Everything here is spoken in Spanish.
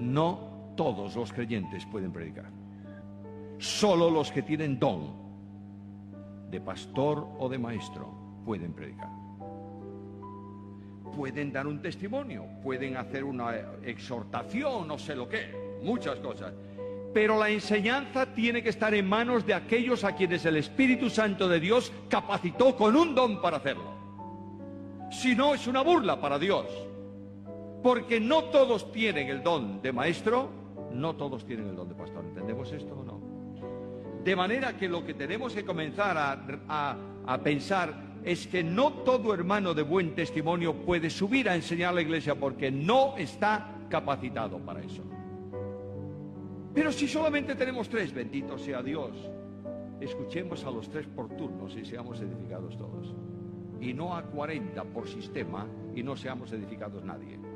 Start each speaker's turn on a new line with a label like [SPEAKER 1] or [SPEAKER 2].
[SPEAKER 1] No todos los creyentes pueden predicar. Solo los que tienen don de pastor o de maestro pueden predicar. Pueden dar un testimonio, pueden hacer una exhortación, no sé lo que, muchas cosas. Pero la enseñanza tiene que estar en manos de aquellos a quienes el Espíritu Santo de Dios capacitó con un don para hacerlo. Si no, es una burla para Dios. Porque no todos tienen el don de maestro, no todos tienen el don de pastor. ¿Entendemos esto o no? De manera que lo que tenemos que comenzar a pensar es que no todo hermano de buen testimonio puede subir a enseñar a la iglesia porque no está capacitado para eso. Pero si solamente tenemos 3, bendito sea Dios, escuchemos a los 3 por turnos y seamos edificados todos. Y no a 40 por sistema y no seamos edificados nadie.